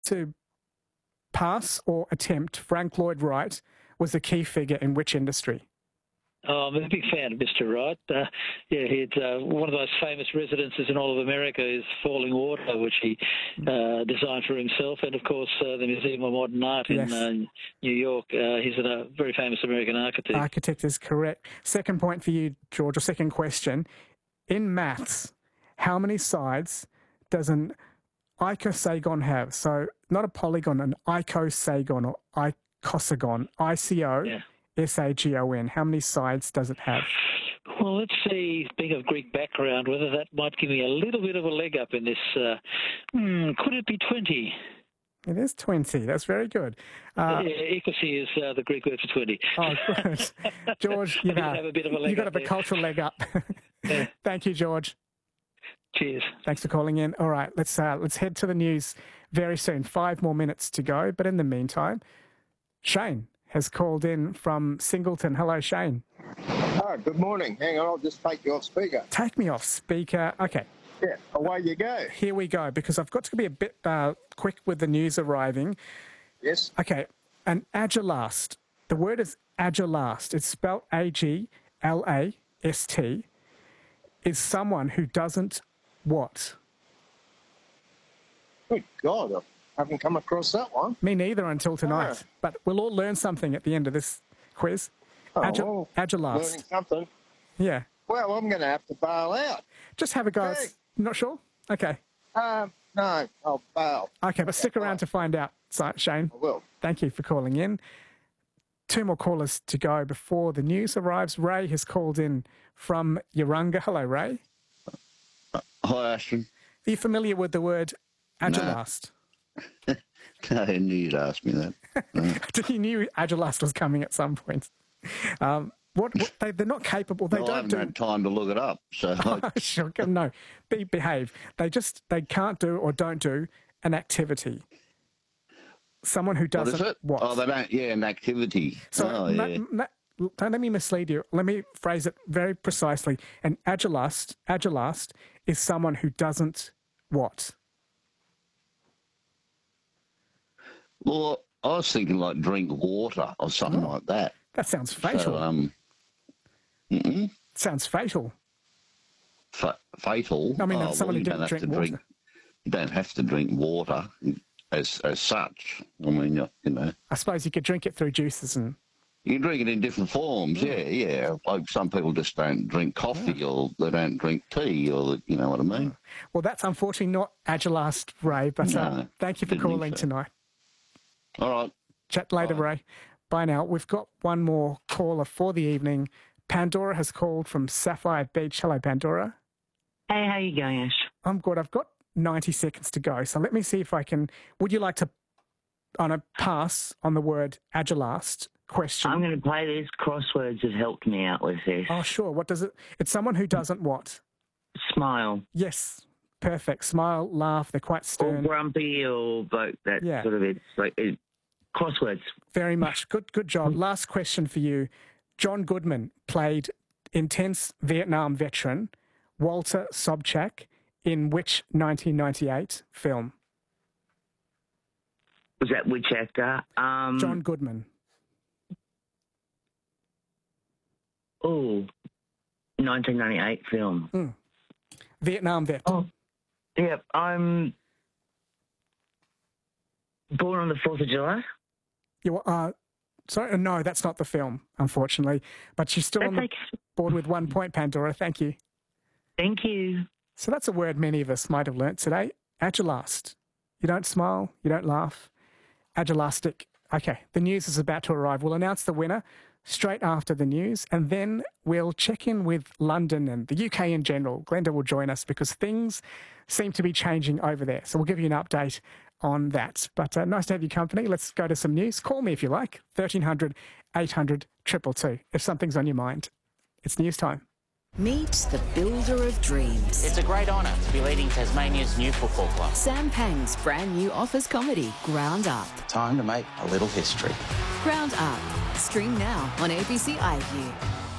to pass or attempt, Frank Lloyd Wright was a key figure in which industry? Oh, I'm a big fan of Mr. Wright. He's one of those famous residences in all of America is Falling Water, which he designed for himself, and of course the Museum of Modern Art in New York. He's a very famous American architect. Architect is correct. Second point for you, George, or second question. In maths, how many sides does an icosagon have? So not a polygon, an icosagon or icosagon, ICOSAGON. How many sides does it have? Well, let's see, being of Greek background, whether that might give me a little bit of a leg up in this. Could it be 20? It is 20. That's very good. Ecosi is the Greek word for 20. Oh, good. George, you have a bit of a leg you got a cultural leg up. Yeah. Thank you, George. Cheers. Thanks for calling in. All right, let's head to the news very soon. 5 more minutes to go. But in the meantime, Shane has called in from Singleton. Hello, Shane. Oh, good morning. Hang on, I'll just take you off speaker. Take me off speaker. Okay. Yeah, away you go. Here we go, because I've got to be a bit quick with the news arriving. Yes. Okay, an agilast. The word is agilast. It's spelled AGLAST. Is someone who doesn't what? Good God, I haven't come across that one. Me neither until tonight. Oh. But we'll all learn something at the end of this quiz. Agilast. Learning something. Yeah. Well, I'm going to have to bail out. Just have a go. Okay. Not sure? Okay. No, I'll bail. Okay, but stick around to find out, Shane. I will. Thank you for calling in. 2 more callers to go before the news arrives. Ray has called in from Yarunga. Hello, Ray. Hi, Ashton. Are you familiar with the word agilast? No, I knew you'd ask me that. No. You knew agilast was coming at some point. They're not capable. They don't I haven't had time to look it up. So sure, no, behave. They can't do or don't do an activity. Someone who doesn't. What is it? What? Oh, they don't. Yeah, an activity. So yeah. Don't let me mislead you. Let me phrase it very precisely. An agilast is someone who doesn't what? Well, I was thinking like drink water or something like that. That sounds fatal. So, Sounds fatal. Fatal? I mean, someone who didn't drink water. You don't have to drink water as such. I mean, you know. I suppose you could drink it through juices and... You can drink it in different forms, yeah. Like some people just don't drink coffee or they don't drink tea or, you know what I mean? Well, that's unfortunately not agilast, Ray, but thank you for calling tonight. All right. Chat later, Ray. Bye now. We've got one more caller for the evening. Pandora has called from Sapphire Beach. Hello, Pandora. Hey, how you going, Ash? I'm good. I've got 90 seconds to go, so let me see if I can... Would you like to, on a pass on the word agilast question? I'm going to play this. Crosswords have helped me out with this. Oh, sure. What does it... It's someone who doesn't what? Smile. Yes. Perfect. Smile, laugh. They're quite stern. Or grumpy or both. That sort of... It's like... crosswords. Very much. Good job. Last question for you. John Goodman played intense Vietnam veteran Walter Sobchak in which 1998 film? Was that which actor? John Goodman. Oh, 1998 film. Vietnam vet. Oh, yeah. I'm born on the 4th of July. Sorry, no, that's not the film, unfortunately. But she's still on the board with 1 point, Pandora. Thank you. Thank you. So that's a word many of us might have learnt today. Agilast. You don't smile, you don't laugh. Agilastic. Okay, the news is about to arrive. We'll announce the winner straight after the news, and then we'll check in with London and the UK in general. Glenda will join us because things seem to be changing over there. So we'll give you an update on that. But nice to have your company. Let's go to some news. Call me if you like, 1300 800 222 if something's on your mind. It's news time. Meet the builder of dreams. It's a great honour to be leading Tasmania's new football club. Sam Pang's brand new office comedy, Ground Up. Time to make a little history. Ground Up. Stream now on ABC iView.